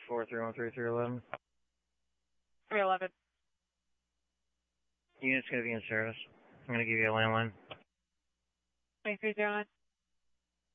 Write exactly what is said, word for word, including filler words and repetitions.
four three one three three eleven. three eleven. Unit's going to be in service. I'm going to give you a landline. three three zero nine.